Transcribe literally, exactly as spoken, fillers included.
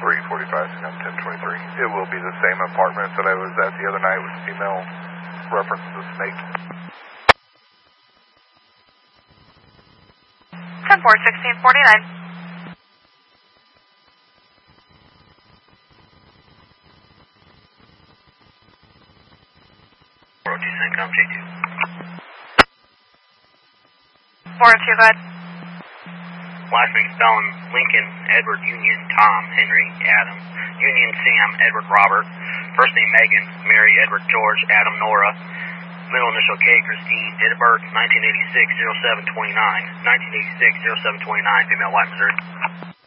three forty-five, I'm ten twenty-three. It will be the same apartment that I was at the other night with female reference to the snake. ten four, sixteen forty-nine. four oh two, Syncom, J two. four oh two, go ahead. Last name spelling Lincoln, Edward, Union, Tom, Henry, Adam, Union, Sam, Edward, Robert. First name Megan, Mary, Edward, George, Adam, Nora. Middle initial K, Christine. Date of birth nineteen eighty-six, oh seven twenty-nine. nineteen eighty-six, oh seven twenty-nine, female, white, Missouri.